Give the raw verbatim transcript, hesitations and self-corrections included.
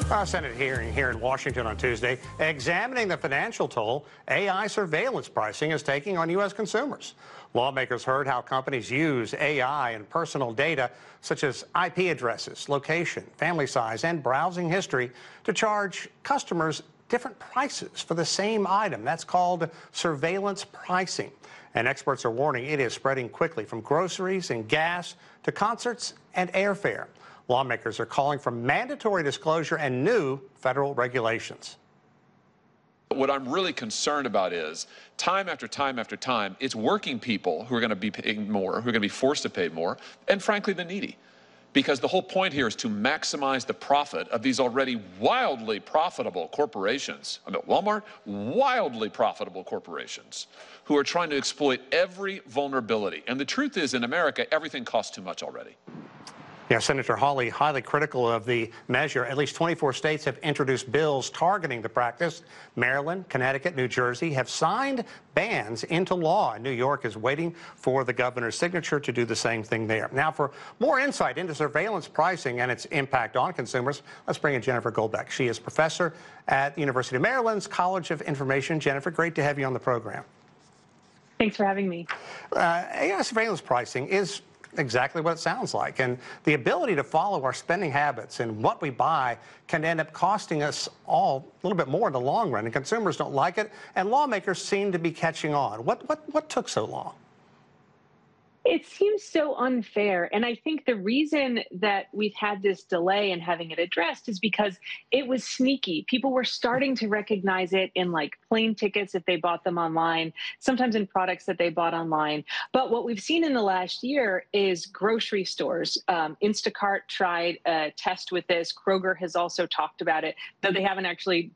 A Senate hearing here in Washington on Tuesday examining the financial toll A I surveillance pricing is taking on U S consumers. Lawmakers heard how companies use A I and personal data such as I P addresses, location, family size, and browsing history to charge customers different prices for the same item. That's called surveillance pricing. And experts are warning it is spreading quickly from groceries and gas to concerts and airfare. Lawmakers are calling for mandatory disclosure and new federal regulations. What I'm really concerned about is time after time after time, it's working people who are going to be paying more, who are going to be forced to pay more, and frankly, the needy. Because the whole point here is to maximize the profit of these already wildly profitable corporations. I mean, Walmart, wildly profitable corporations who are trying to exploit every vulnerability. And the truth is, in America, everything costs too much already. Yeah, Senator Hawley highly critical of the measure. At least twenty-four states have introduced bills targeting the practice. Maryland, Connecticut, New Jersey have signed bans into law, and New York is waiting for the governor's signature to do the same thing there. Now, for more insight into surveillance pricing and its impact on consumers, let's bring in Jennifer Goldbeck. She is professor at the University of Maryland's College of Information. Jennifer, great to have you on the program. Thanks for having me. Uh, A I surveillance pricing is exactly what it sounds like. And the ability to follow our spending habits and what we buy can end up costing us all a little bit more in the long run. And consumers don't like it. And lawmakers seem to be catching on. What, what, what took so long? It seems so unfair. And I think the reason that we've had this delay in having it addressed is because it was sneaky. People were starting to recognize it in like plane tickets if they bought them online, sometimes in products that they bought online. But what we've seen in the last year is grocery stores. Um, Instacart tried a test with this. Kroger has also talked about it, though they haven't actually